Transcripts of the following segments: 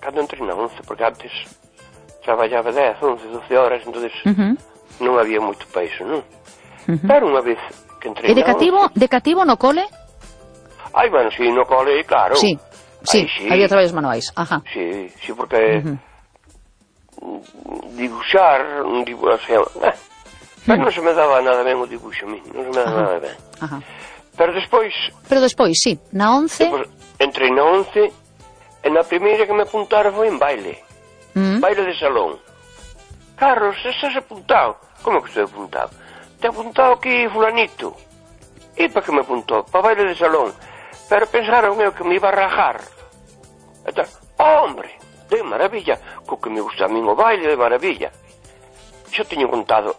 cando entrei na 11, porque antes traballaba 10, 11, 12 horas, entonces non había moito peixe, non? Pero unha vez que entrei na 11... E de cativo no cole? Ai, bueno, si, no cole, claro. Sí, había traballos manuais, ajá. Sí, porque dibuixar, o sea, pero non se me daba nada ben o dibuixo a mí, non se me daba nada ben. Pero despois, sí, na 11... Entrei na 11, e na primeira que me apuntaron foi en baile. Baile de salón. Carlos, estás apuntado? Como que estou apuntado? Te ha apuntado aquí fulanito. E para que me apuntou? Para baile de salón. Pero pensaron eu que me iba a rajar. Então, hombre, de maravilla. Co que me gusta a min o baile, de maravilla. Xo teño contado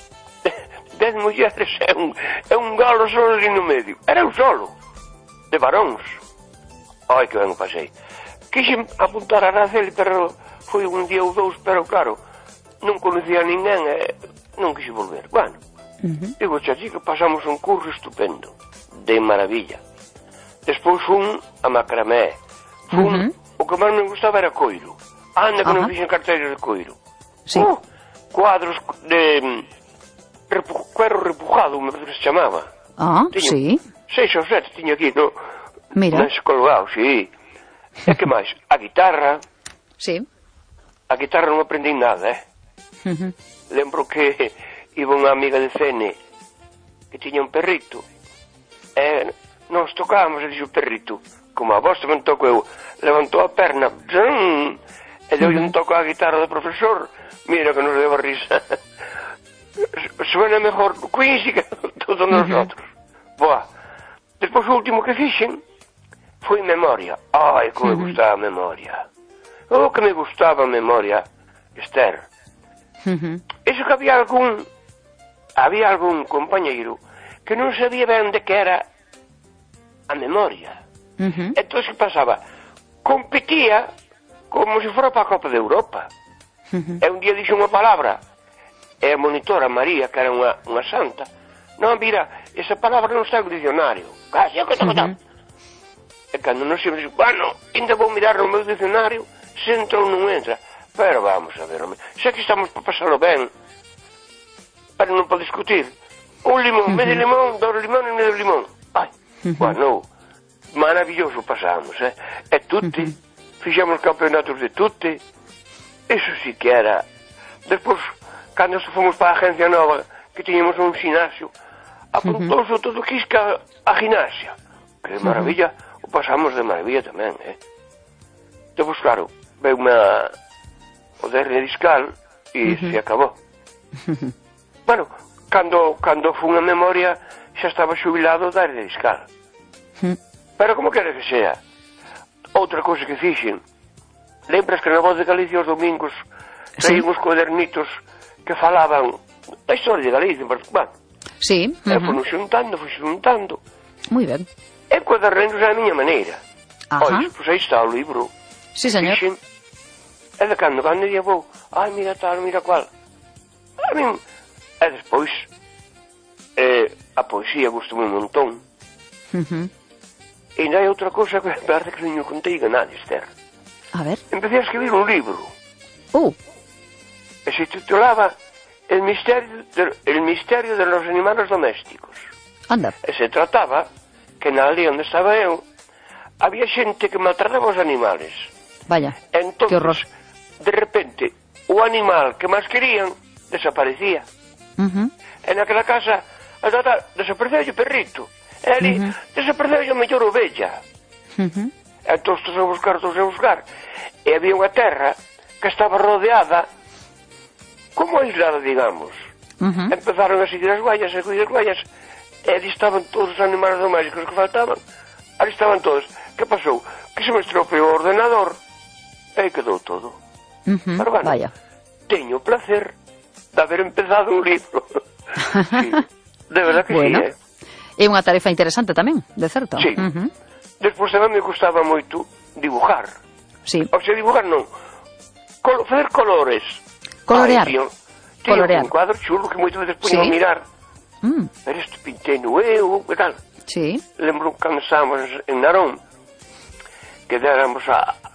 10 mulleres e un galo solo ali no medio. Era eu solo. De varóns. Ai, que ben o pasei. Quixen apuntar a Araceli, pero foi un día ou dous, pero claro, non conocía a ninguén e non quixen volver. Bueno, digo, que pasamos un curso estupendo, de maravilla. Despois fun a macramé. O que máis me gustaba era coiro. Anda que non fixen carteiros de coiro. Cuadros de cuero repujado, me parece que se chamaba. Sí. 6 ou 7 tiña aquí, no? Mira. Colgado, sí. E que máis? A guitarra. Sí. A guitarra non aprendí nada, Lembro que iba unha amiga de Cene que tiña un perrito e nos tocábamos e dixo o perrito, como a vos tamén toco eu, levantou a perna e deu un toco á guitarra do profesor. Mira que nos deu a risa. Suena mejor Quincy que todos nosotros. Boa. Despois o último que fixen foi memoria. Ai, como me gustaba a memoria. Que me gustaba a memoria, Esther. Iso que había algún compañeiro que non sabía ben de que era a memoria. Entón, que pasaba? Competía como se fora para a Copa de Europa. E un día dixo unha palabra, e a monitora María, que era unha santa, non, mira, esa palabra non está no dicionario. Casi, e cando non se me dixo, bueno, ainda vou mirar no meu dicionario se entra ou non entra. Pero vamos a ver, xa que estamos para pasarlo ben, pero non para discutir. Un limón, medio limón, 2 limón e medio limón. Ai, bueno, maravilloso pasamos, E tutti, fixemos campeonatos de tutti, eso sí que era. Despois, cando fomos para a agencia nova, que tiñamos un ginasio, apuntouse todo quisca a gimnasia. Que maravilla, o pasamos de maravilla tamén, Depois, claro, veu o derre discal e se acabou. Bueno, cando fun a memoria xa estaba xubilado o derre discal. Pero como quere que sea, outra cousa que fixen, lembras que na Voz de Galicia os domingos traían uns cuadernitos que falaban da historia de Galicia, bueno, sí. E fui xuntando. Moi ben. E cuaderneros a miña maneira. Pois aí está o libro. Sí, señor. Fixen, e de cando ia vou, ai, mira tal, mira cual. A min, e despois, a poesía gustoume un montón. E non hai outra cousa que parece que non o contei a nadie, Esther. A ver. Empecé a escribir un libro. E se titulaba El misterio de los animales domésticos. Anda. E se trataba que na aldea onde estaba eu había xente que maltrataba os animales. Vaya, entonces, que horror. De repente, o animal que máis querían desaparecía. E naquela casa desapareceu o perrito. E ali desapareceu a mellor ovella. Entón, todos a buscar. E había unha terra que estaba rodeada como aislada, digamos. Empezaron a seguir as guaias, e ali estaban todos os animales domésticos que faltaban. Ali estaban todos. Que pasou? Que se me estropeou o ordenador e quedou todo. Pero bueno, vaya. Teño o placer de haber empezado un libro. Sí, de verdad que bueno, sí, É unha tarefa interesante tamén, de certo. Sí. Despois tamén me gustaba moito dibujar. Sí. O sea, dibujar non. Facer colores. Colorear. Colorear. Un cuadro chulo que moitas veces puño a mirar. Pero isto pintei no eu, e tal. Sí. Lembro cando estábamos en Narón, que déramos a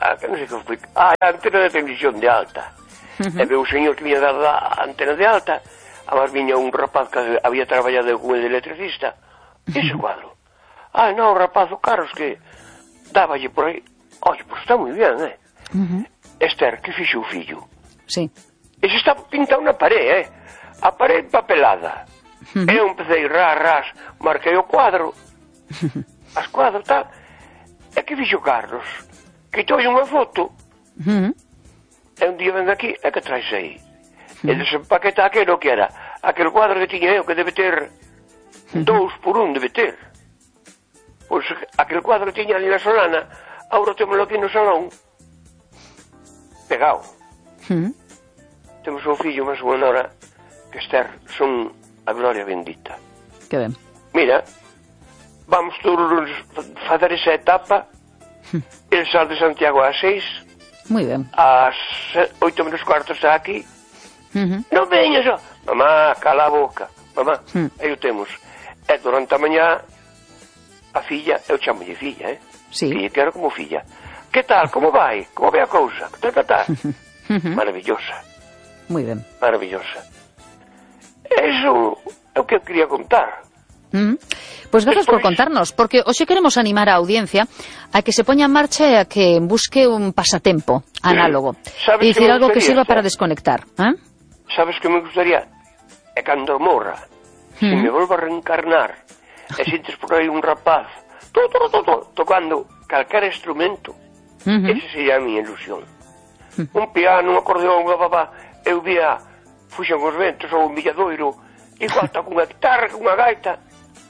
que non sei que foi, a antena de televisión de alta. E veo o señor que viña dado a antena de alta, además viña un rapaz que había traballado con el de electricista, ese cuadro. Non, o rapaz, o Carlos, que dáballe por aí, oye, pues está moi bien, Esther, que fixo o fillo? Sí. Ese está pintado na parede, a parede papelada. Eu empecé ras, marquei o cuadro, as cuadros, tal, e que fixo Carlos? Quitoulle unha foto, e un día ven aquí, e que traes aí? E desempaqueta aquelo que era, aquel cuadro que tiña eu, que debe ter 2 por 1, debe ter. Pois aquel cuadro que tiña ali na Solana, agora témolo aquí no salón, pegado. Temos un fillo, máis unha nora, que Esther, son a gloria bendita. Que ben. Mira, vamos todos fazer esa etapa, el sal de Santiago ás 6, Moi ben. ás 8 menos cuarto está aquí. Non veñas, mamá, cala a boca, mamá, aí o temos. E durante a mañá, a filla, eu chamolle filla, Sí. Filla, quero como filla. Que tal, como vai? Como vai a cousa? Maravillosa. Moi ben. Maravillosa. Eso é o que eu quería contar. Pois grazas por contarnos, porque hoxe queremos animar a audiencia a que se poña en marcha e a que busque un pasatempo análogo. E dicir algo que sirva para desconectar. Sabes que me gustaría? É cando morra, se me volvo a reencarnar, e sintes por aí un rapaz tocando calquer instrumento, ese sería a miña ilusión. Un piano, un acordeón, eu vía fuxan os ventos ou un villadoiro, igual toca unha guitarra, unha gaita.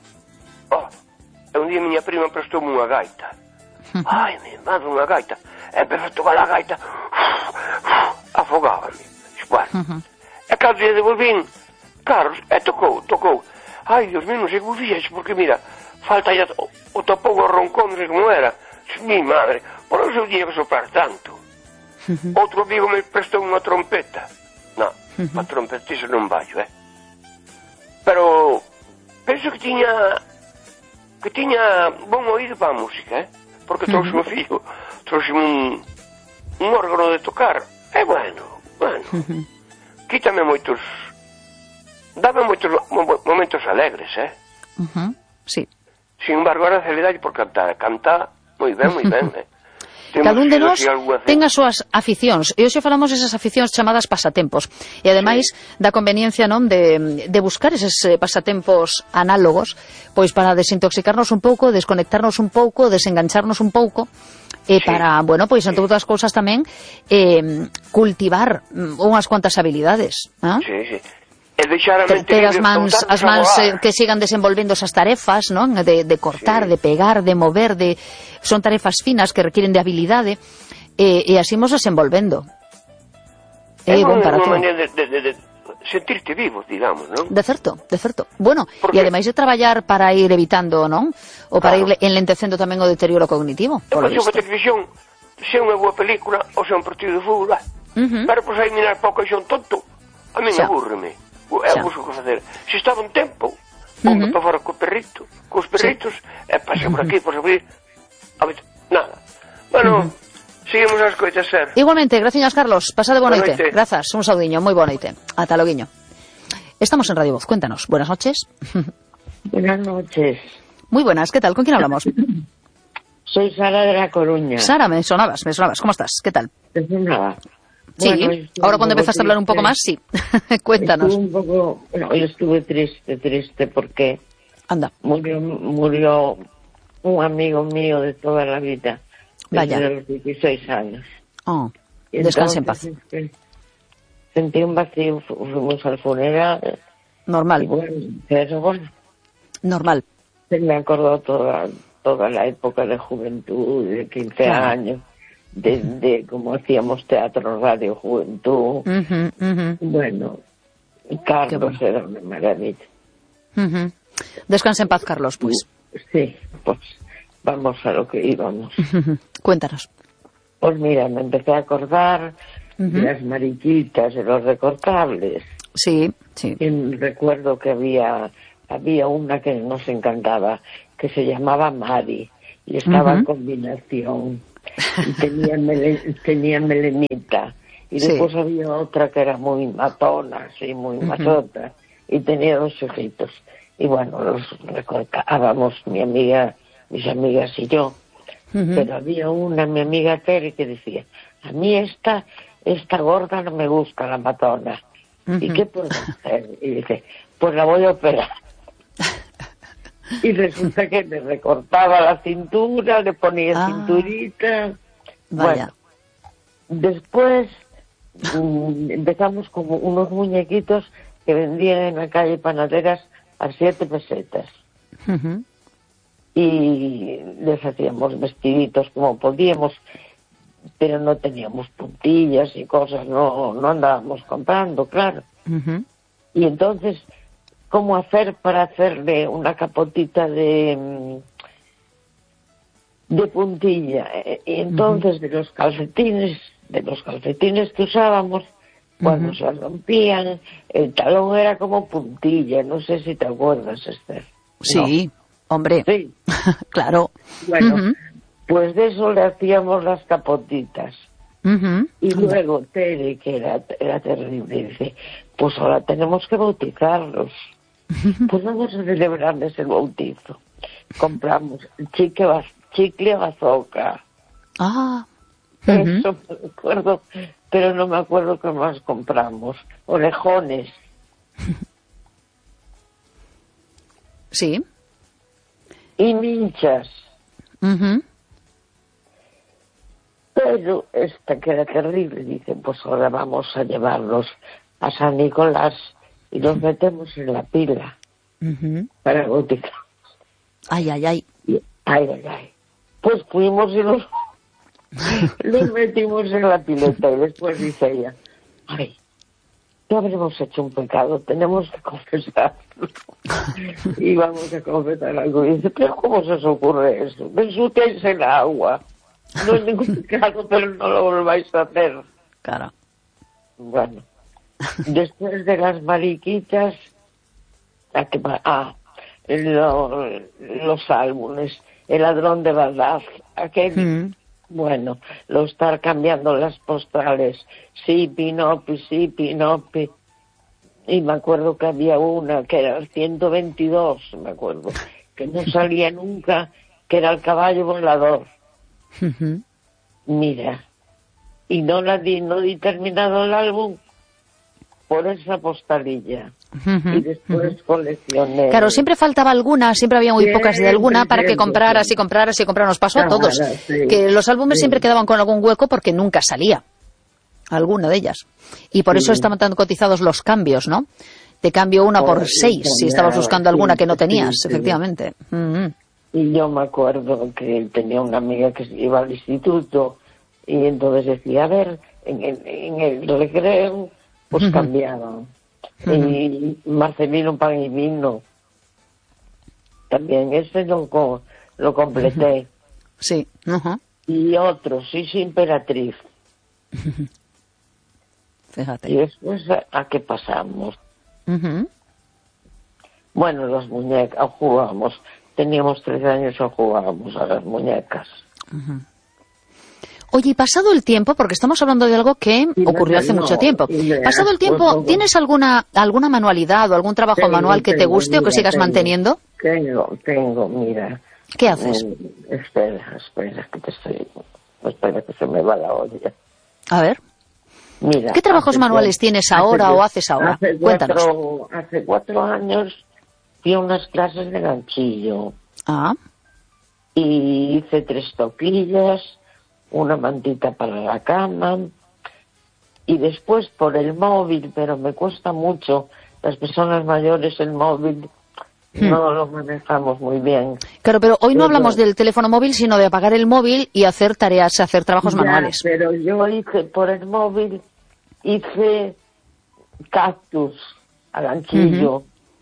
Un día miña prima prestoume unha gaita. Ai, mi madre, unha gaita. E empezou a tocar a gaita, afogábame. Bueno, e cando lle devolvín, Carlos, e tocou. Ai, Dios mío, non sei como fixexe, porque mira, falta ya o topou o roncón, non sei como era. Mi madre, por eso eu tiña que soprar tanto. Outro amigo me prestou unha trompeta. Non, pa trompetista non vallo, Pero penso que tiña bon oído para a música, porque trouxe un fillo, trouxe un órgano de tocar. Bueno, quítame moitos, dame moitos momentos alegres, Sí. Sin embargo, ahora celidade por cantar, canta moi ben, Cada un de nós ten as súas aficións, e hoxe falamos desas aficións chamadas pasatempos, e ademais da conveniencia, non, de buscar eses pasatempos análogos, pois para desintoxicarnos un pouco, desconectarnos un pouco, desengancharnos un pouco, e para, bueno, pois entre outras cousas tamén cultivar unhas cuantas habilidades, Sí. ter as mans que sigan desenvolvendo esas tarefas, non? De cortar, de pegar, de mover, son tarefas finas que requieren de habilidade, e así imos desenvolvendo. É unha maneira de sentirte vivo, digamos, non? De certo. Bueno, e ademais de traballar para ir evitando, non? Ou para ir enlentecendo tamén o deterioro cognitivo. Eu a televisión, se é unha boa película ou se é un partido de fútbol, pero pois aí mirar pouco e son tonto, a min abúrreme. Eu busco que facer. Se estaba un tempo, vou para fora cos perritos, e pasei por aquí, por aquí, nada. Bueno, seguimos as coitas, Ser. Igualmente, graciñas, Carlos. Pasade boa noite. Grazas, un saudiño, moi boa noite. Ata loguiño. Estamos en Radio Voz, cuéntanos. Buenas noches. Buenas noches. Muy buenas, ¿qué tal? ¿Con quién hablamos? Soy Sara de La Coruña. Sara, me sonabas. ¿Cómo estás? ¿Qué tal? ¿Te sonaba? Sí, bueno, ahora cuando empezaste a hablar un poco más, sí. Cuéntanos. Hoy estuve triste porque murió un amigo mío de toda la vida, desde los 16 años. Descanse en paz. Sentí un vacío, fuimos al funeral. Normal. Bueno. Normal. Se me acordó toda la época de juventud, de 15 años. De cómo hacíamos teatro, radio, juventud. Bueno, Carlos era una maravilla. Descansa en paz, Carlos, pues. Sí, pues vamos a lo que íbamos. Cuéntanos. Pues mira, me empecé a acordar de las mariquitas, de los recortables. Sí. Y recuerdo que había una que nos encantaba, que se llamaba Mari, y estaba en combinación. y tenía melenita. Y después había otra que era muy matona, así, muy machota, y tenía 2 hijitos. Y bueno, los recortábamos mis amigas y yo. Pero había mi amiga Tere, que decía, a mí esta gorda no me gusta, la matona. ¿Y qué puedo hacer? Y dice, pues la voy a operar. Y resulta que le recortaba la cintura, le ponía cinturita. Vaya. Bueno, después empezamos como unos muñequitos que vendían en la calle Panaderas a 7 pesetas. Y les hacíamos vestiditos como podíamos, pero no teníamos puntillas y cosas, no andábamos comprando, claro. Y entonces, ¿cómo hacer para hacerle una capotita de puntilla? Y entonces de los calcetines que usábamos, cuando se rompían, el talón era como puntilla. No sé si te acuerdas, Esther. Sí, hombre. Sí. Claro. Bueno, pues de eso le hacíamos las capotitas. Y luego Tere, que era terrible, dice, pues ahora tenemos que bautizarlos. Pues vamos a celebrarles el bautizo. Compramos chicle bazooka. Eso me acuerdo, pero no me acuerdo qué más compramos. Orejones. Sí. Y minchas. Pero esta que era terrible, dice, pues ahora vamos a llevarlos a San Nicolás y los metemos en la pila para bautizar. Ay. Ay. Pues fuimos y los metimos en la pileta y después dice ella, ay, no habremos hecho un pecado, tenemos que confesarlo. Y vamos a confesar algo. Y dice, pero ¿cómo se os ocurre eso? Ensuciáis el agua. No es ningún pecado, pero no lo volváis a hacer. Claro. Bueno, después de las mariquitas, los álbumes, el ladrón de Bagdad, aquel, bueno, lo estar cambiando las postales, sí, Pinopi, y me acuerdo que había una que era el 122, me acuerdo, que no salía nunca, que era el caballo volador. Mira, y no di terminado el álbum por esa postalilla. Y después coleccioné. Claro, siempre faltaba alguna, siempre había muy pocas de alguna para que compraras. Nos pasó a todos. Que los álbumes siempre quedaban con algún hueco porque nunca salía alguna de ellas. Y por eso estaban tan cotizados los cambios, ¿no? Te cambio una por 6 si estabas buscando alguna que no tenías, efectivamente. Y yo me acuerdo que tenía una amiga que iba al instituto y entonces decía, a ver, en el recreo, pues cambiaban. Y Marcelino Pan y Vino, también ese lo completé. Sí. Y otro, sí, Imperatriz. Fíjate. Y después, ¿a qué pasamos? Bueno, las muñecas, jugábamos. Teníamos 13 años y jugábamos a las muñecas. Oye, y pasado el tiempo, porque estamos hablando de algo que ocurrió hace mucho tiempo. Pasado el tiempo, ¿tienes alguna manualidad o algún trabajo manual que te guste o que sigas manteniendo? Tengo, mira. ¿Qué haces? Espera, que se me va la olla. A ver. Mira, ¿qué trabajos manuales tienes ahora o haces ahora? Cuéntanos. Hace 4 años fui a unas clases de ganchillo. Y hice 3 toquillas, una mantita para la cama, y después por el móvil, pero me cuesta mucho, las personas mayores el móvil no lo manejamos muy bien. Claro, pero hoy no hablamos del teléfono móvil, sino de apagar el móvil y hacer tareas, hacer trabajos manuales. Pero yo hice por el móvil, hice cactus a ganchillo.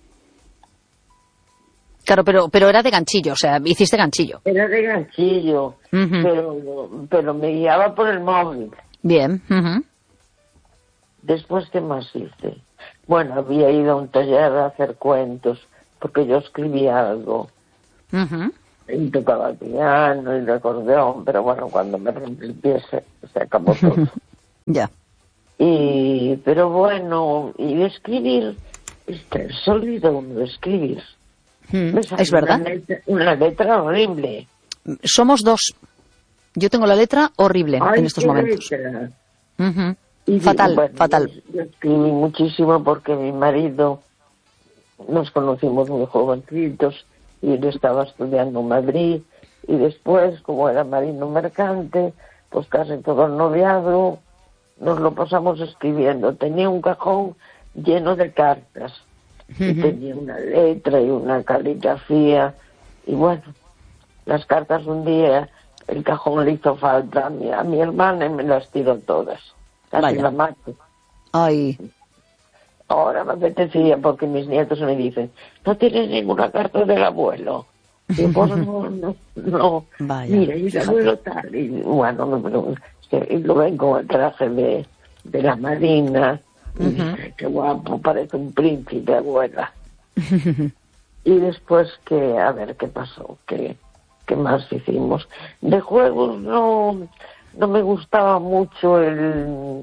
Claro, pero era de ganchillo, o sea, hiciste ganchillo. Era de ganchillo, pero me guiaba por el móvil. Bien. Después, ¿qué más hice? Bueno, había ido a un taller a hacer cuentos, porque yo escribía algo. Y tocaba el piano y el acordeón, pero bueno, cuando me rompí el pie se acabó todo. Ya. Pero bueno, y escribir, se olvida uno de escribir. Es verdad. Una letra horrible. Somos dos. Yo tengo la letra horrible en estos momentos. Fatal, fatal. Yo escribí muchísimo porque mi marido, nos conocimos muy jovencitos y él estaba estudiando en Madrid, y después, como era marino mercante, pues casi todo el noviazgo nos lo pasamos escribiendo. Tenía un cajón lleno de cartas y tenía una letra y una caligrafía, y bueno, las cartas un día el cajón le hizo falta a mi hermana y me las tiró todas, casi la mato. Ay. Ahora me apetecía porque mis nietos me dicen, ¿no tienes ninguna carta del abuelo? Y yo, pues no. Vaya, mira, y el abuelo tal, y bueno, y lo ven con el traje de la marina, y dice, qué guapo, parece un príncipe, abuela. Y después a ver qué pasó, qué más hicimos. De juegos no me gustaba mucho el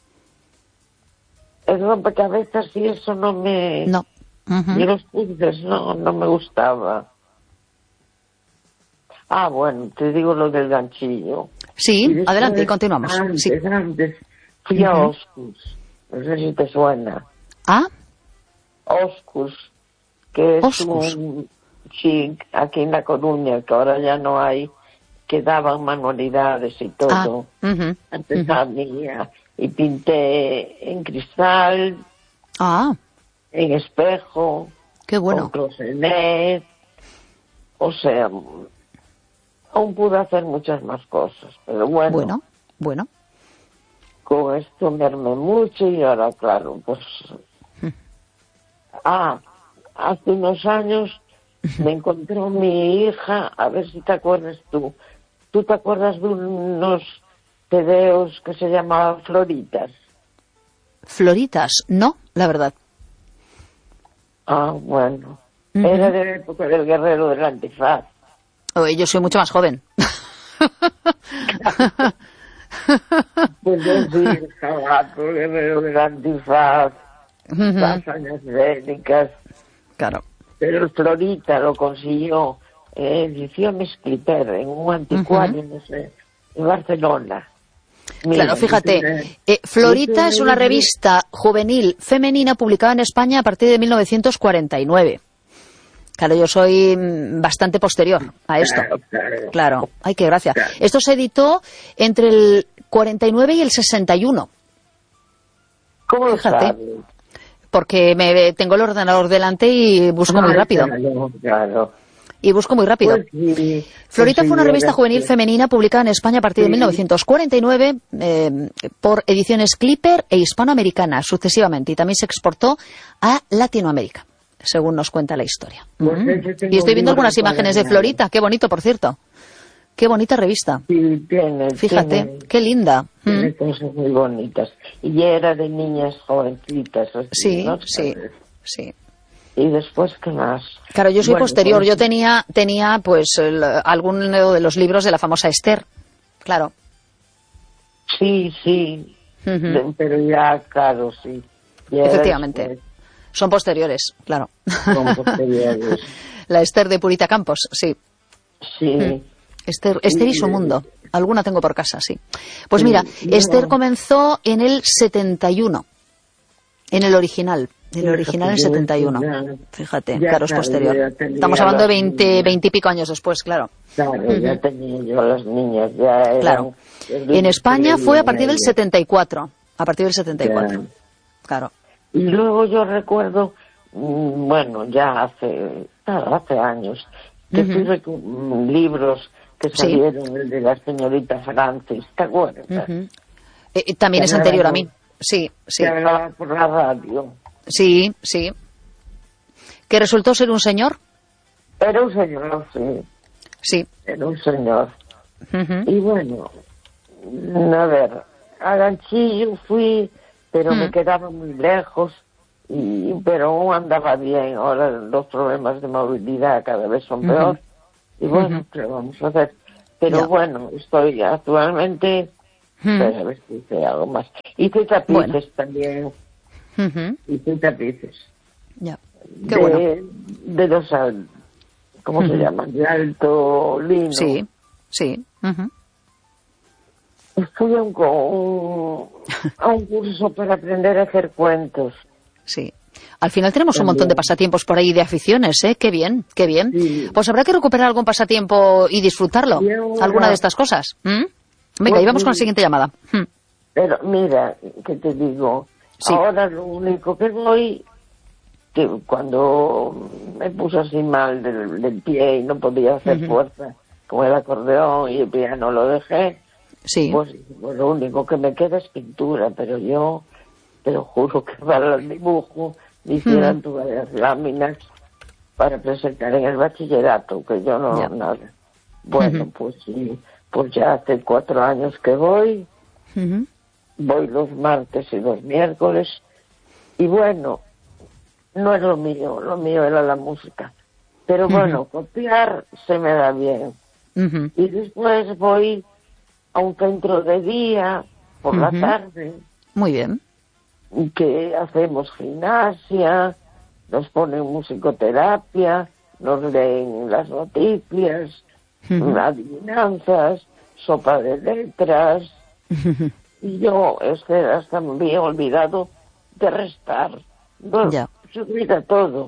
rompecabezas y eso no me... No. Y los puzzles no me gustaba. Bueno, te digo lo del ganchillo. Sí, después, adelante, continuamos. Antes fui a Oscus, no sé si te suena. ¿Ah? Oscus, que es un chic aquí en La Coruña, que ahora ya no hay, que daban manualidades y todo. Artesanía. Y pinté en cristal, en espejo, qué bueno, con crocenet, o sea, aún pude hacer muchas más cosas, pero bueno. Con esto me armé mucho y ahora, claro, pues... hace unos años me encontró mi hija, a ver si te acuerdas tú. ¿Tú te acuerdas de unos tebeos que se llamaban Floritas? Floritas, no, la verdad. Bueno. Era de la época del guerrero del antifaz. Yo soy mucho más joven. Pues yo sí, el jabato, el guerrero del antifaz, las hazañas bélicas. Claro. Pero el Florita lo consiguió Ediciones Clipper en un anticuario, no sé, en Barcelona. Mira, claro, fíjate, Florita es una revista juvenil femenina publicada en España a partir de 1949. Claro, yo soy bastante posterior a esto. Claro. Ay, qué gracia. Claro. Esto se editó entre el 49 y el 61. ¿Cómo lo sabes? Porque tengo el ordenador delante y busco muy rápido. Claro. Y busco muy rápido. Pues sí, Florita fue una revista juvenil femenina publicada en España a partir de 1949 por Ediciones Clipper e Hispanoamericana sucesivamente, y también se exportó a Latinoamérica, según nos cuenta la historia. Y estoy viendo algunas imágenes de Florita. Qué bonito, por cierto. Qué bonita revista. Sí, fíjate, qué linda. Tiene cosas muy bonitas. Y era de niñas jovencitas. Así, sí, ¿no? sí. ¿Y después qué más? Claro, yo soy posterior. Pues... Yo tenía pues alguno de los libros de la famosa Esther. Claro. Sí. Pero ya, claro, sí. Ya efectivamente. Son posteriores, claro. Son posteriores. La Esther de Purita Campos, sí. Sí. Esther y su mundo. Alguna tengo por casa, sí. Pues mira, Esther comenzó en el 71. En el original. En el original en el 71. Fíjate, claro, es posterior. Estamos hablando de 20 y pico años después, claro. Claro, ya tenía yo a las niñas. Ya eran, claro. En España fue a partir del 74. A partir del 74. Ya. Claro. Y luego yo recuerdo, bueno, ya hace años, que tuve libros que salieron, el de la señorita Francis, ¿te acuerdas? También es anterior a mí. Sí. Que hablaba por la radio. Sí. ¿Que resultó ser un señor? Era un señor, sí. Sí. Era un señor. Y bueno, a ver, a Ganchillo fui, pero me quedaba muy lejos, pero aún andaba bien. Ahora los problemas de movilidad cada vez son peor. Y bueno, ¿qué vamos a hacer? Pero bueno, estoy actualmente... Pero a ver si hice algo más. Hice tapices también. Hice tapices. Ya. Qué bueno. De los... ¿Cómo se llaman? De alto lino. Sí, sí. Fui a un curso para aprender a hacer cuentos. Sí. Al final tenemos un montón de pasatiempos por ahí, de aficiones, ¿eh? Qué bien, qué bien. Sí. Pues habrá que recuperar algún pasatiempo y disfrutarlo. Alguna de estas cosas. Venga, y vamos con la siguiente llamada. Pero mira, que te digo, ahora lo único que voy, que cuando me puse así mal del pie y no podía hacer fuerza con el acordeón y el piano lo dejé, pues lo único que me queda es pintura, pero yo te lo juro que para el dibujo me hicieran todas las láminas para presentar en el bachillerato, que yo no nada. Bueno, pues sí. Pues ya hace 4 años que voy, voy los martes y los miércoles, y bueno, no es lo mío era la música, pero bueno, copiar se me da bien. Y después voy a un centro de día, por la tarde. Muy bien. Que hacemos gimnasia, nos ponen musicoterapia, nos leen las noticias, adivinanzas, sopa de letras, y yo hasta me había olvidado de restar. Se olvida todo.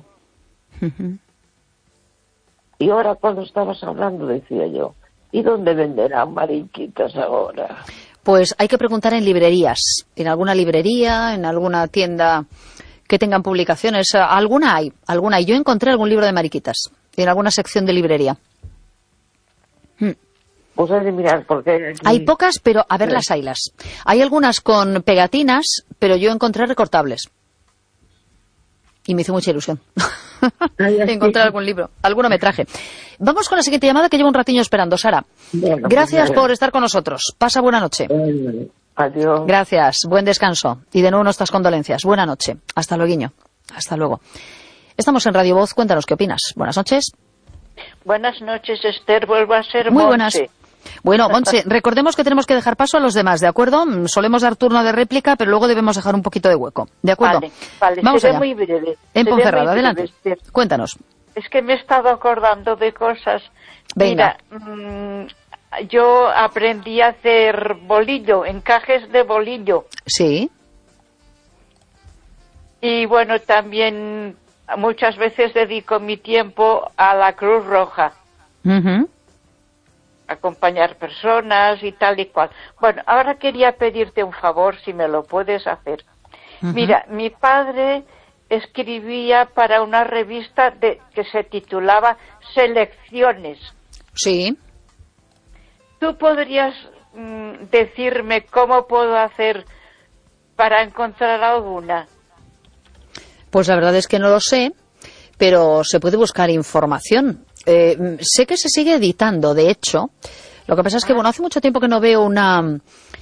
Y ahora cuando estabas hablando decía yo, ¿y dónde venderán mariquitas ahora? Pues hay que preguntar en librerías, en alguna librería, en alguna tienda que tengan publicaciones. Alguna hay. Yo encontré algún libro de mariquitas en alguna sección de librería. Pues hay de mirar, porque... Hay pocas, pero a ver, las haylas. Hay algunas con pegatinas, pero yo encontré recortables. Y me hizo mucha ilusión. Encontrar algún libro. Alguno me traje. Vamos con la siguiente llamada, que llevo un ratiño esperando. Sara, gracias por estar con nosotros. Pasa buena noche. Adiós. Gracias. Buen descanso. Y de nuevo nuestras condolencias. Buena noche. Hasta luego. Hasta luego. Estamos en Radio Voz. Cuéntanos qué opinas. Buenas noches. Buenas noches, Esther. Vuelvo a ser Muy Montse. Buenas. Bueno, Montse, recordemos que tenemos que dejar paso a los demás, ¿de acuerdo? Solemos dar turno de réplica, pero luego debemos dejar un poquito de hueco. ¿De acuerdo? Vale. Vamos seré allá. muy breve. En Ponferrada, adelante. Esther. Cuéntanos. Es que me he estado acordando de cosas. Venga. Mira, yo aprendí a hacer bolillo, encajes de bolillo. Sí. Y bueno, también muchas veces dedico mi tiempo a la Cruz Roja. Acompañar personas y tal y cual. Bueno, ahora quería pedirte un favor, si me lo puedes hacer. Mira, mi padre escribía para una revista que se titulaba Selecciones. Sí. ¿Tú podrías decirme cómo puedo hacer para encontrar alguna? Pues la verdad es que no lo sé, pero se puede buscar información. Sé que se sigue editando, de hecho. Lo que pasa es que, bueno, hace mucho tiempo que no veo una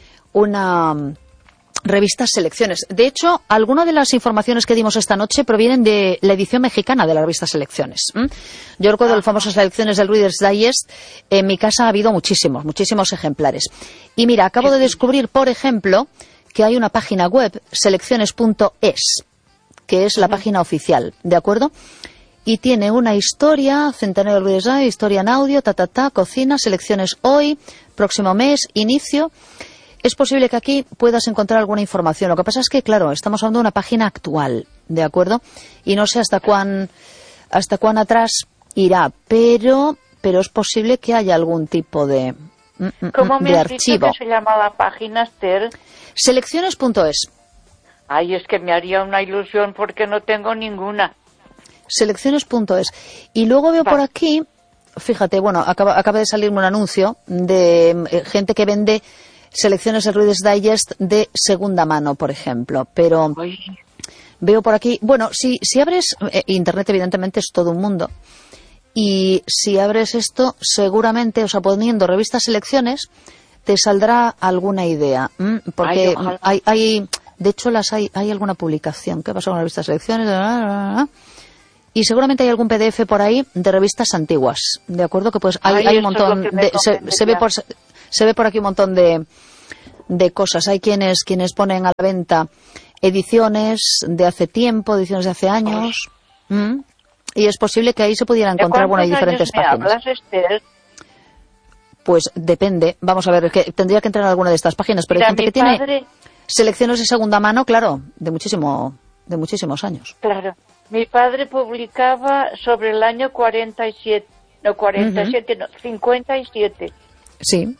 revista Selecciones. De hecho, algunas de las informaciones que dimos esta noche provienen de la edición mexicana de la revista Selecciones. Yo recuerdo las famosas Selecciones del Reader's Digest. En mi casa ha habido muchísimos ejemplares. Y mira, acabo de descubrir, por ejemplo, que hay una página web, selecciones.es, que es la página oficial, ¿de acuerdo? Y tiene una historia, centenario del Reader's Digest, historia en audio, cocina, selecciones hoy, próximo mes, inicio. Es posible que aquí puedas encontrar alguna información. Lo que pasa es que, claro, estamos hablando de una página actual, ¿de acuerdo? Y no sé hasta cuán atrás irá, pero es posible que haya algún tipo de ¿Cómo me has archivo. dicho que se llama la página, Esther? Selecciones.es. Ay, es que me haría una ilusión porque no tengo ninguna. Selecciones.es. Y luego veo por aquí, fíjate, bueno, acaba de salirme un anuncio de gente que vende selecciones de Reader's Digest de segunda mano, por ejemplo. Pero veo por aquí, bueno, si abres Internet, evidentemente es todo un mundo. Y si abres esto, seguramente, o sea, poniendo revista Selecciones, te saldrá alguna idea. Porque hay de hecho, hay alguna publicación. ¿Qué pasa con la revista Selecciones? Y seguramente hay algún PDF por ahí de revistas antiguas, ¿de acuerdo? Que pues hay un montón, se ve por aquí un montón de cosas. Hay quienes ponen a la venta ediciones de hace tiempo, ediciones de hace años. Y es posible que ahí se pudiera encontrar, bueno, hay diferentes páginas. ¿Hablas, Esther? Pues depende. Vamos a ver, que tendría que entrar en alguna de estas páginas, pero hay gente que tiene selecciones de segunda mano, claro, de muchísimos años. Claro. Mi padre publicaba sobre el año 47, no 47, no, 57. Sí.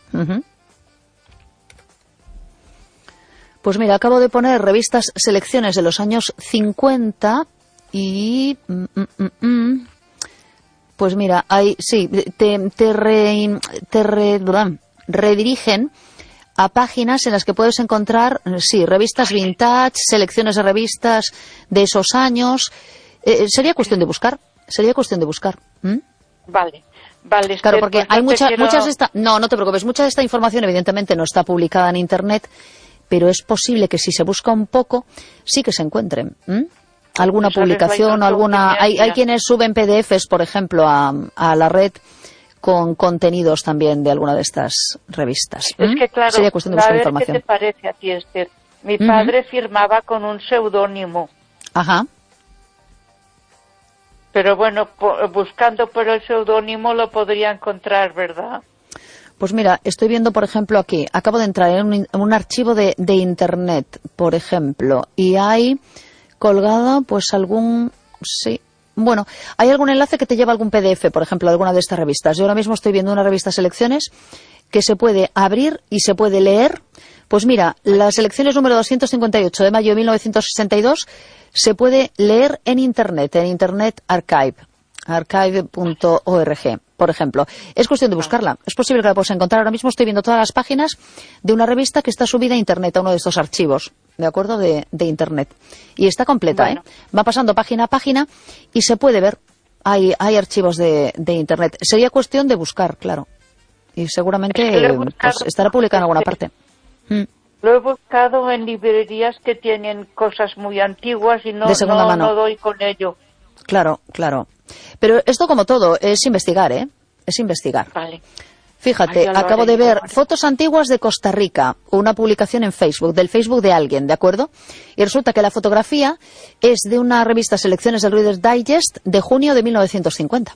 Pues mira, acabo de poner revistas selecciones de los años 50 y... Pues mira, ahí sí, te redirigen a páginas en las que puedes encontrar, sí, revistas vintage, selecciones de revistas de esos años. Sería cuestión de buscar. Vale. Claro, porque hay muchas de esta... No te preocupes, mucha de esta información evidentemente no está publicada en Internet, pero es posible que si se busca un poco, sí que se encuentren. Alguna publicación o alguna... Hay quienes suben PDFs, por ejemplo, a la red con contenidos también de alguna de estas revistas. Es que claro, sería cuestión de buscar información. ¿Qué te parece a ti, Esther? Mi padre firmaba con un seudónimo. Ajá. Pero bueno, buscando por el seudónimo lo podría encontrar, ¿verdad? Pues mira, estoy viendo, por ejemplo, aquí, acabo de entrar en un archivo de Internet, por ejemplo, y hay colgado, pues algún... Sí. Bueno, hay algún enlace que te lleva a algún PDF, por ejemplo, de alguna de estas revistas. Yo ahora mismo estoy viendo una revista Selecciones que se puede abrir y se puede leer. Pues mira, las Selecciones número 258 de mayo de 1962 se puede leer en Internet Archive, archive.org, por ejemplo. Es cuestión de buscarla. Es posible que la puedas encontrar. Ahora mismo estoy viendo todas las páginas de una revista que está subida a Internet, a uno de estos archivos, ¿de acuerdo? De Internet. Y está completa, bueno. Va pasando página a página y se puede ver. Hay archivos de Internet. Sería cuestión de buscar, claro. Y seguramente pues, estará publicado en alguna parte. Lo he buscado en librerías que tienen cosas muy antiguas y no doy con ello. Claro. Pero esto, como todo, es investigar, ¿eh? Es investigar. Vale. Fíjate, acabo de ver fotos antiguas de Costa Rica, una publicación en Facebook, del Facebook de alguien, ¿de acuerdo? Y resulta que la fotografía es de una revista Selecciones del Reader's Digest de junio de 1950.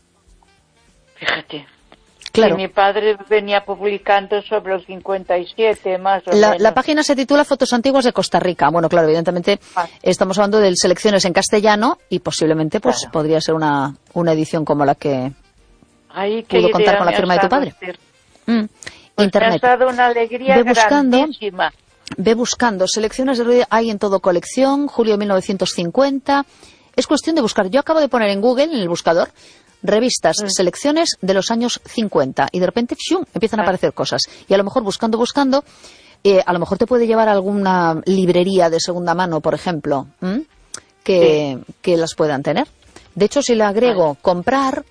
Fíjate. Claro. Y mi padre venía publicando sobre los 57, más o menos. La página se titula Fotos antiguas de Costa Rica. Bueno, claro, evidentemente estamos hablando de Selecciones en castellano y posiblemente pues podría ser una edición como la que pudo contar con la firma de tu padre. Pues Internet. Me has dado una alegría grandísima. Ve buscando. Selecciones de ruido hay en todo colección, julio de 1950. Es cuestión de buscar. Yo acabo de poner en Google, en el buscador, revistas, selecciones de los años 50 y de repente ¡shum!, empiezan a aparecer cosas. Y a lo mejor buscando, a lo mejor te puede llevar a alguna librería de segunda mano, por ejemplo, que las puedan tener. De hecho, si le agrego comprar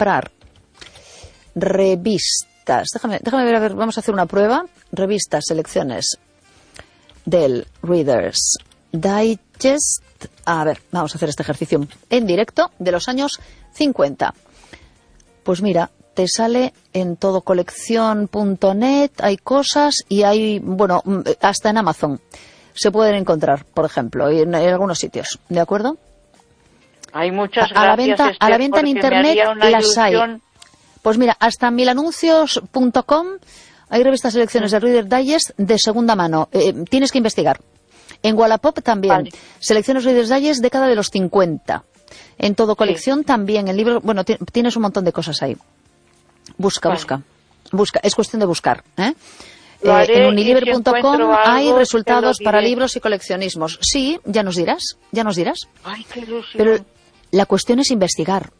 revistas, déjame ver, a ver, vamos a hacer una prueba. Revistas, selecciones del Reader's Digest. A ver, vamos a hacer este ejercicio en directo de los años 50. Pues mira, te sale en todocolección.net, hay cosas y hay, bueno, hasta en Amazon se pueden encontrar, por ejemplo, y en algunos sitios, ¿de acuerdo? Hay muchas gracias, a la venta en Internet las hay. Pues mira, hasta en milanuncios.com hay revistas selecciones de Reader's Digest de segunda mano. Tienes que investigar. En Wallapop también. Vale. Selecciones Reader's Digest década de los 50. En todo colección también. En libros, bueno, tienes un montón de cosas ahí. Busca. Es cuestión de buscar. En uniliber.com hay resultados para libros y coleccionismos. Sí, ya nos dirás. Ay, qué ilusión. Pero la cuestión es investigar.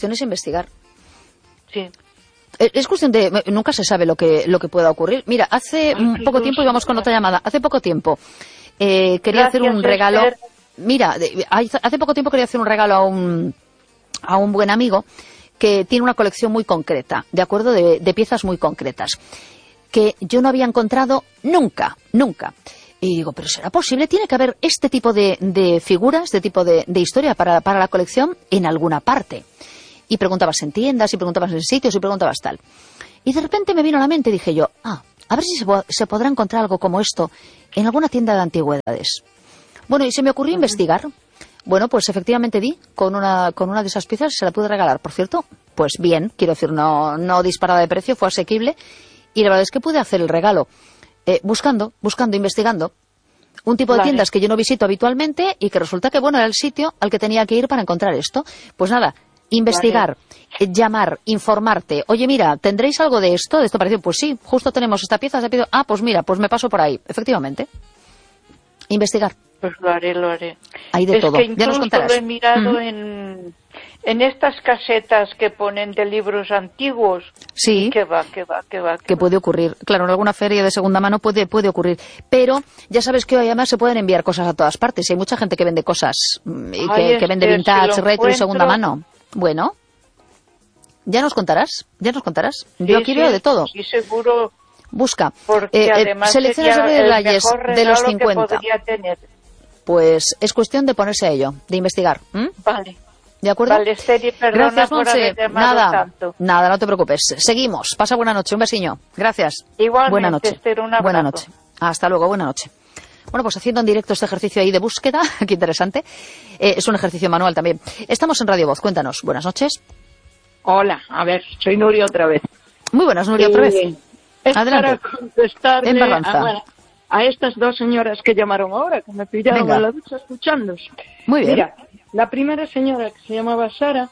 Sí. Es cuestión de... Nunca se sabe lo que pueda ocurrir. Mira, hace poco tiempo, íbamos con otra llamada, hace poco tiempo quería hacer un regalo... Esther. Mira, hace poco tiempo quería hacer un regalo a un buen amigo que tiene una colección muy concreta, ¿de acuerdo? De piezas muy concretas, que yo no había encontrado nunca. Y digo, ¿pero será posible? Tiene que haber este tipo de figuras, este tipo de historia para la colección en alguna parte. Y preguntabas en tiendas, y preguntabas en sitios, y preguntabas tal. Y de repente me vino a la mente, dije yo, a ver si se podrá encontrar algo como esto en alguna tienda de antigüedades. Bueno, y se me ocurrió investigar. Bueno, pues efectivamente di con una de esas piezas, se la pude regalar. Por cierto, pues bien, quiero decir, no disparada de precio, fue asequible. Y la verdad es que pude hacer el regalo. Buscando, investigando. Un tipo de tiendas que yo no visito habitualmente y que resulta que, bueno, era el sitio al que tenía que ir para encontrar esto. Pues nada, investigar, llamar, informarte. Oye, mira, ¿tendréis algo de esto? ¿De esto parecido? Pues sí, justo tenemos esta pieza. Pues mira, pues me paso por ahí. Efectivamente. Investigar. Pues lo haré. Hay de todo. Que ya nos contarás. Lo he mirado en estas casetas que ponen de libros antiguos. Sí. Que va. Que puede ocurrir. Claro, en alguna feria de segunda mano puede ocurrir. Pero ya sabes que hoy además se pueden enviar cosas a todas partes. Hay mucha gente que vende cosas y que vende vintage, retro y segunda mano. Bueno, ya nos contarás. Yo aquí veo de todo. Sí, seguro. Busca. Además selecciones de detalles de los 50. Pues es cuestión de ponerse a ello, de investigar. Vale. ¿De acuerdo? Vale, Esther, perdona. Gracias, Monse. Nada, no te preocupes. Seguimos. Pasa buena noche. Un besiño. Gracias. Igualmente, buena noche. Esther, un abrazo. Buena noche. Hasta luego. Buena noche. Bueno, pues haciendo en directo este ejercicio ahí de búsqueda, qué interesante. Es un ejercicio manual también. Estamos en Radio Voz. Cuéntanos. Buenas noches. Hola, a ver, soy Nuria otra vez. Muy buenas, Nuria, otra vez. Es adelante. para contestarle a estas dos señoras que llamaron ahora, que me pillaron a la ducha escuchándos. Muy bien. Mira, la primera señora, que se llamaba Sara,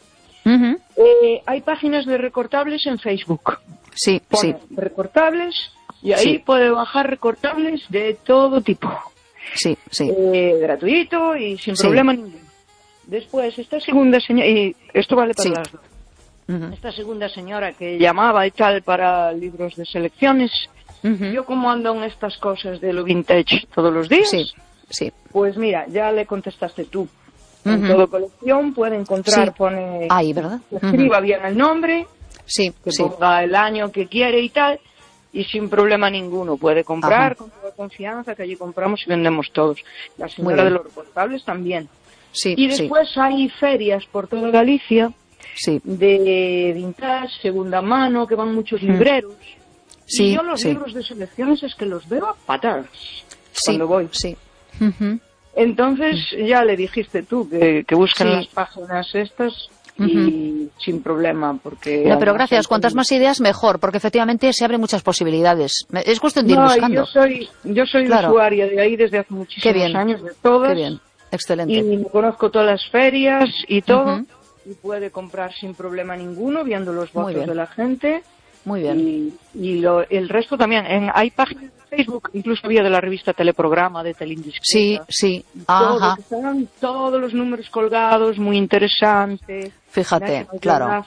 hay páginas de recortables en Facebook. Sí, Pone recortables y ahí puede bajar recortables de todo tipo. Sí. Gratuito y sin problema ninguno. Después, esta segunda señora, y esto vale para las dos. Esta segunda señora que llamaba y tal para libros de selecciones, yo como ando en estas cosas de lo vintage todos los días, pues mira, ya le contestaste tú. En todo colección puede encontrar, pone, ahí, ¿verdad? Escriba bien el nombre, que ponga el año que quiere y tal, y sin problema ninguno puede comprar con toda confianza, que allí compramos y vendemos todos. La señora de los recortables también. Y después hay ferias por toda Galicia de vintage, segunda mano, que van muchos libreros. Y yo los libros de selecciones es que los veo a patadas cuando voy. Entonces ya le dijiste tú que busquen las páginas estas y sin problema, porque... No, pero gracias, cuantas más ideas mejor, porque efectivamente se abren muchas posibilidades. Es cuestión de ir buscando. Yo soy usuaria de ahí desde hace muchísimos años, de todas. Qué bien, excelente. Y me conozco todas las ferias y todo. Y puede comprar sin problema ninguno, viendo los votos de la gente. Muy bien. Y el resto también. Hay páginas de Facebook, incluso había de la revista Teleprograma, de Telindiscreta. Sí. Están todos los números colgados, muy interesante. Fíjate, claro.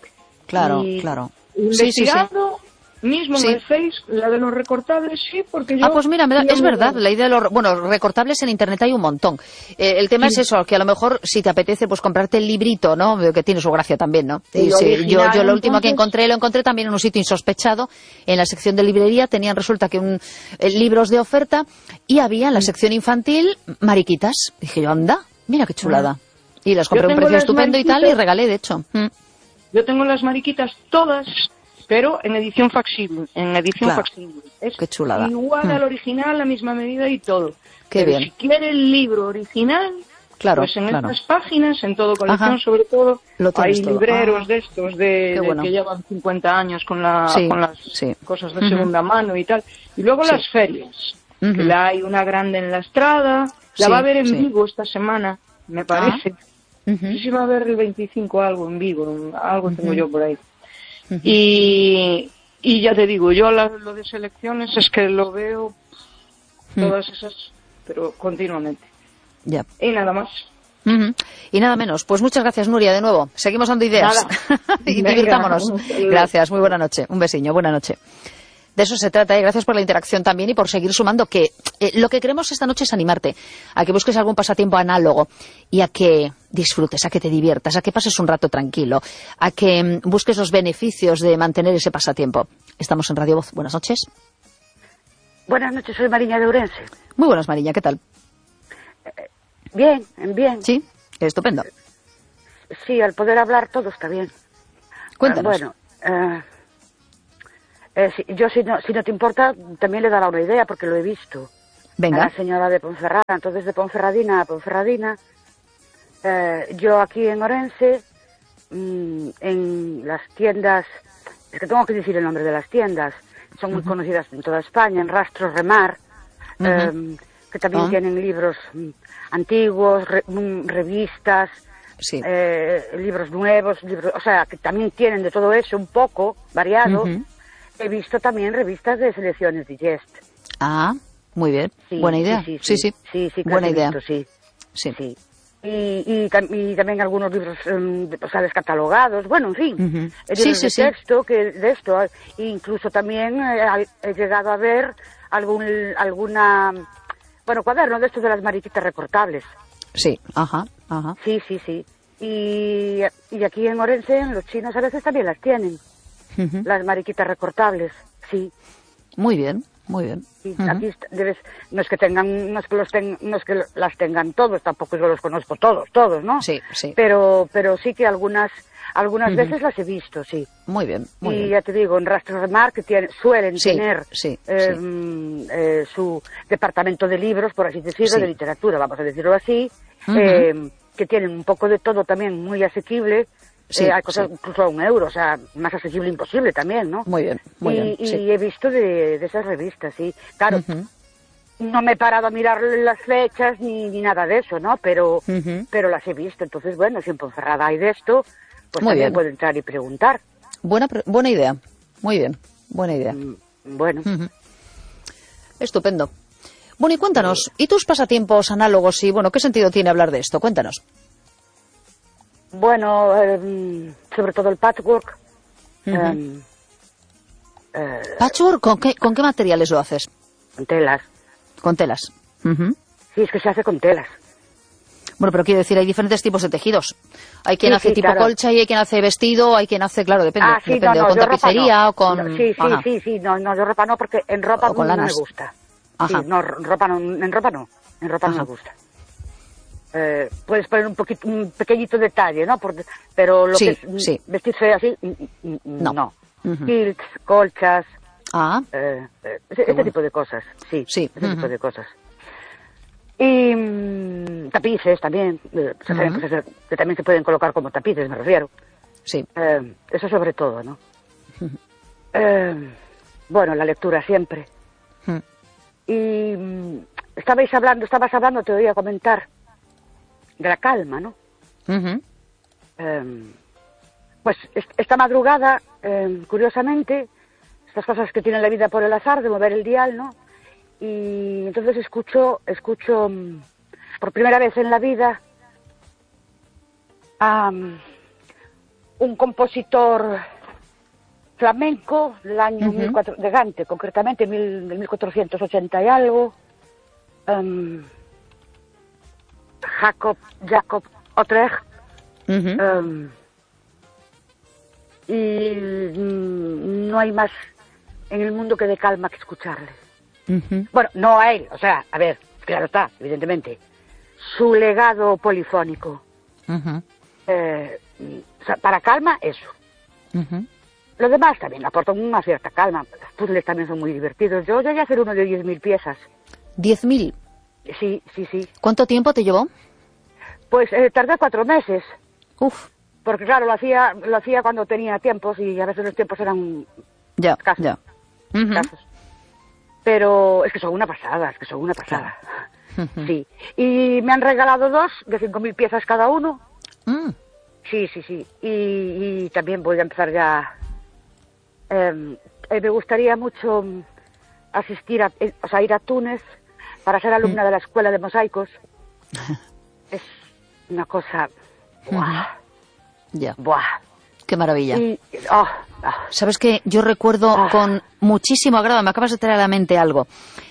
Investigando, mismo en el Face, la de los recortables, porque yo... pues mira, es verdad, la idea de los... Bueno, recortables en Internet hay un montón. El tema es eso, que a lo mejor si te apetece pues comprarte el librito, ¿no? Que tiene su gracia también, ¿no? Yo lo último que encontré, lo encontré también en un sitio insospechado. En la sección de librería tenían, resulta que libros de oferta, y había en la sección infantil mariquitas. Dije yo, anda, mira qué chulada. Y las compré a un precio estupendo y tal, y regalé, de hecho. Yo tengo las mariquitas todas, pero en edición facsible. Es qué chulada. Igual al original, la misma medida y todo. Qué pero bien. Si quiere el libro original, pues en estas páginas, en todo colección sobre todo, hay libreros de estos que llevan 50 años con las cosas de segunda mano y tal. Y luego las ferias. Que la hay una grande en la Estrada, la va a ver en Vigo esta semana, me parece. No sé si va a haber el 25 algo en Vigo, algo tengo yo por ahí. Y ya te digo, yo lo de selecciones es que lo veo todas esas, pero continuamente. Y nada más. Y nada menos. Pues muchas gracias, Nuria, de nuevo. Seguimos dando ideas. Y divirtámonos. Gracias, muy buena noche. Un besiño, buena noche. De eso se trata, gracias por la interacción también y por seguir sumando, que lo que queremos esta noche es animarte a que busques algún pasatiempo análogo y a que disfrutes, a que te diviertas, a que pases un rato tranquilo, a que busques los beneficios de mantener ese pasatiempo. Estamos en Radio Voz. Buenas noches. Buenas noches, soy Mariña de Ourense. Muy buenas, Mariña, ¿qué tal? Bien. Sí, estupendo. Sí, al poder hablar todo está bien. Cuéntanos. Yo, si no te importa, también le dará una idea, porque lo he visto. Venga. A la señora de Ponferrada, entonces de Ponferradina a Ponferradina. Yo aquí en Ourense, en las tiendas, es que tengo que decir el nombre de las tiendas, son muy conocidas en toda España, en Rastro Remar, que también tienen libros antiguos, revistas, sí. Libros nuevos, o sea, que también tienen de todo eso un poco variado. He visto también revistas de selecciones Digest. Ah, muy bien, sí, buena idea. Sí, buena idea. Visto, sí. Y también algunos libros, o sea, descatalogados, bueno, en fin, libros de texto, que de esto, incluso también he llegado a ver alguna, cuaderno de estos de las mariquitas recortables. Sí, ajá. Sí. Y aquí en Ourense, los chinos a veces también las tienen, las mariquitas recortables, sí. Muy bien. Sí, aquí no es que las tengan todos, tampoco yo los conozco todos, ¿no? Sí. Pero sí que algunas veces las he visto, sí. Muy bien. Y ya te digo, en Rastro Remar, que suelen tener su departamento de libros, por así decirlo, de literatura, vamos a decirlo así, que tienen un poco de todo también muy asequible. Hay cosas incluso a €1, o sea, más accesible imposible también, ¿no? Muy bien. Y he visto de esas revistas, sí. Claro, no me he parado a mirar las fechas ni nada de eso, ¿no? Pero las he visto. Entonces, bueno, si en Ponferrada hay de esto, pues muy también puedo entrar y preguntar. Buena idea. Muy bien. Buena idea. Bueno. Estupendo. Bueno, y cuéntanos, ¿y tus pasatiempos análogos? Y, ¿qué sentido tiene hablar de esto? Cuéntanos. Bueno, sobre todo el patchwork. ¿Patchwork? ¿Con qué materiales lo haces? Con telas. ¿Con telas? Sí, es que se hace con telas. Bueno, pero quiero decir, hay diferentes tipos de tejidos. Hay quien hace tipo colcha y hay quien hace vestido, hay quien hace, claro, depende. Depende, o con tapicería o con... Sí, yo ropa no, porque en ropa no me gusta. Ajá. Sí, en ropa no me gusta. Puedes poner un pequeñito detalle, ¿no? Pero lo que es vestirse así, no. Quilts, colchas, este tipo de cosas, ese tipo de cosas. Y tapices también, que también se pueden colocar como tapices, me refiero. Sí. Eso sobre todo, ¿no? La lectura siempre. Y estabas hablando, te oía comentar, de la calma, ¿no? Pues esta madrugada, curiosamente, estas cosas que tiene la vida por el azar, de mover el dial, ¿no? Y entonces escucho por primera vez en la vida a un compositor flamenco del año de Gante, concretamente del 1480 y algo, Jacob Utrecht, y no hay más en el mundo que de calma que escucharle. Bueno, no a él, o sea, a ver, claro está, evidentemente, su legado polifónico. O sea, para calma, eso. Lo demás también aporta una cierta calma. Los puzzles también son muy divertidos. Yo llegué a hacer uno de 10.000 piezas. ¿10.000? Sí. ¿Cuánto tiempo te llevó? Pues tardé 4 meses. Uf. Porque claro, lo hacía cuando tenía tiempos y a veces los tiempos eran escasos. Pero es que son una pasada, Sí. Y me han regalado 2 de 5.000 piezas cada uno. Sí. Y también voy a empezar ya. Me gustaría mucho asistir ir a Túnez para ser alumna de la Escuela de Mosaicos. Es una cosa... ¡Buah! ¡Qué maravilla! ¿Sabes qué? Yo recuerdo con muchísimo agrado, me acabas de traer a la mente algo.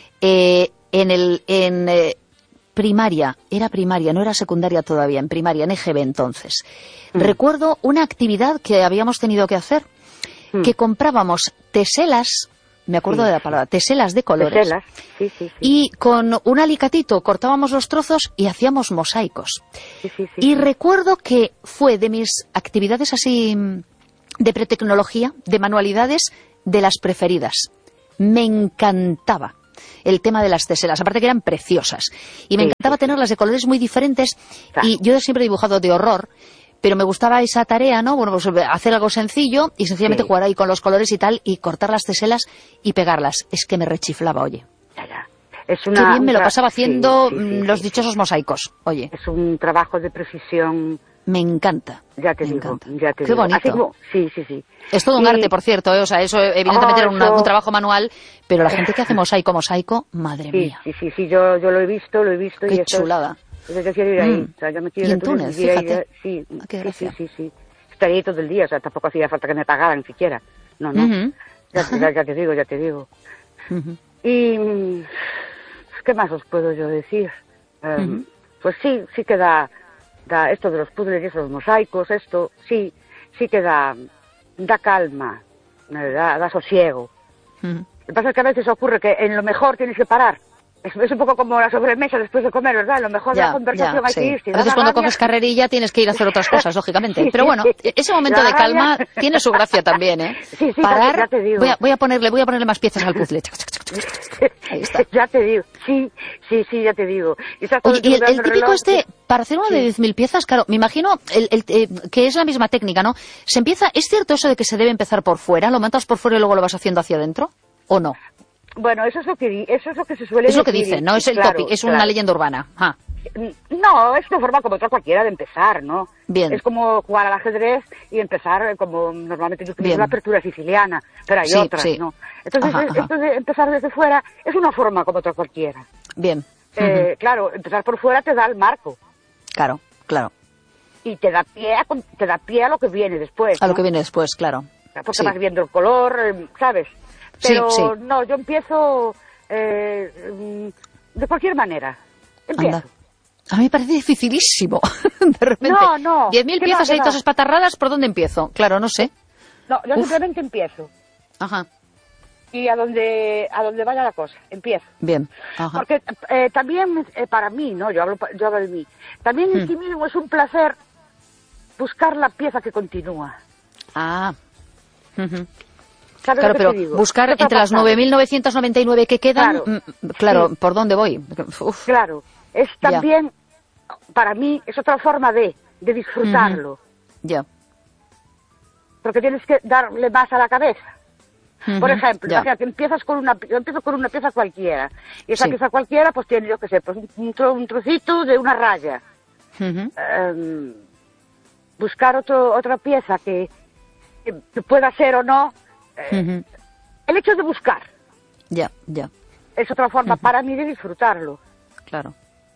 Primaria, era primaria, no era secundaria todavía, en primaria, en EGB entonces. Recuerdo una actividad que habíamos tenido que hacer, que comprábamos teselas me acuerdo de la palabra, teselas de colores. Teselas, sí. Y con un alicatito cortábamos los trozos y hacíamos mosaicos. Y recuerdo que fue de mis actividades así de pretecnología, de manualidades, de las preferidas. Me encantaba el tema de las teselas, aparte que eran preciosas. Y me encantaba tenerlas de colores muy diferentes. Y yo siempre he dibujado de horror, pero me gustaba esa tarea, ¿no? Bueno, pues hacer algo sencillo y sencillamente jugar ahí con los colores y tal, y cortar las teselas y pegarlas. Es que me rechiflaba, oye. Qué bien me lo pasaba haciendo los dichosos mosaicos, oye. Es un trabajo de precisión. Me encanta. Ya te digo. Qué bonito. Como, sí. Es todo un arte, por cierto, ¿eh? O sea, eso evidentemente era un trabajo manual, pero la gente que hace mosaico, madre mía. Sí, yo lo he visto. Qué y chulada. Yo quiero ir ahí. O sea, yo me quiero y en Túnez, fíjate. Sí. Estaría ahí todo el día, o sea, tampoco hacía falta que me pagaran siquiera. No. Ya te digo. Y... ¿qué más os puedo yo decir? Pues sí que da esto de los puzzles y esos mosaicos, esto sí que da calma, da sosiego. Lo que pasa es que a veces ocurre que en lo mejor tienes que parar. Es un poco como la sobremesa después de comer, ¿verdad? Lo mejor de la conversación hay que irse. A veces cuando coges carrerilla tienes que ir a hacer otras cosas, lógicamente. Pero bueno, ese momento de calma tiene su gracia también, ¿eh? Sí, parar, ya te digo. Voy a ponerle más piezas al puzzle. Ahí está. Ya te digo, sí, ya te digo. Oye, y el típico para hacer uno de 10.000 piezas, claro, me imagino que es la misma técnica, ¿no? ¿Es cierto eso de que se debe empezar por fuera? ¿Lo montas por fuera y luego lo vas haciendo hacia adentro? ¿O no? Bueno, eso es lo que se suele decir. Es lo que dicen, ¿no? Es el topic, es una leyenda urbana. No, es una forma como otra cualquiera de empezar, ¿no? Bien. Es como jugar al ajedrez y empezar como normalmente yo utilizo la apertura siciliana, pero hay otras, ¿no? Entonces, esto de empezar desde fuera es una forma como otra cualquiera. Bien. Claro, empezar por fuera te da el marco. Claro. Y te da pie a lo que viene después. A lo que viene después, claro. Porque vas viendo el color, ¿sabes? Pero no, yo empiezo de cualquier manera. Empiezo. Anda. A mí me parece dificilísimo. De repente. No. 10.000 piezas ahí todas espatarradas, ¿por dónde empiezo? Claro, no sé. No, yo simplemente empiezo. Ajá. Y a donde vaya la cosa, empiezo. Bien. Ajá. Porque también para mí, ¿no? Yo hablo de mí. También en sí mismo es un placer buscar la pieza que continúa. Claro, pero buscar entre las 9.999 que quedan, claro, ¿por dónde voy? Claro, es también, para mí, es otra forma de disfrutarlo. Ya. Porque tienes que darle más a la cabeza. Por ejemplo, imagínate, yo empiezo con una pieza cualquiera, y esa pieza cualquiera, pues tiene, yo qué sé, pues un trocito de una raya. Buscar otra pieza que pueda ser o no, el hecho de buscar es otra forma para mí de disfrutarlo. Claro.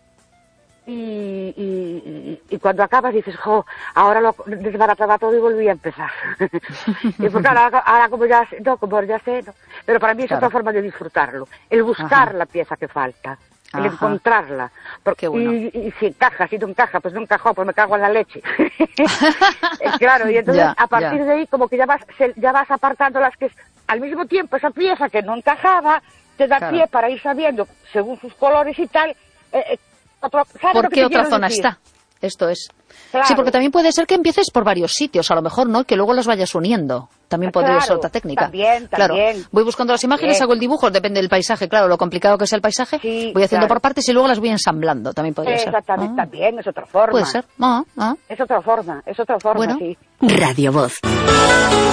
Y cuando acabas dices, ahora lo desbarataba todo y volví a empezar. Y porque ahora como ya sé, no. Pero para mí es otra forma de disfrutarlo, el buscar la pieza que falta, el encontrarla. Porque, y si encaja, si no encaja, pues no encajó, pues me cago en la leche. Claro, y entonces a partir de ahí como que ya vas apartando las que al mismo tiempo esa pieza que no encajaba te da pie para ir sabiendo, según sus colores y tal, ¿por qué otra zona está? Esto es. Claro. Sí, porque también puede ser que empieces por varios sitios, a lo mejor, ¿no? Que luego los vayas uniendo. También podría ser otra técnica. También. Claro. Voy buscando las imágenes, hago el dibujo, depende del paisaje, claro, lo complicado que sea el paisaje, voy haciendo por partes y luego las voy ensamblando, también podría ser. Exactamente, también, es otra forma. Puede ser. Es otra forma, bueno. Sí. Radio Voz.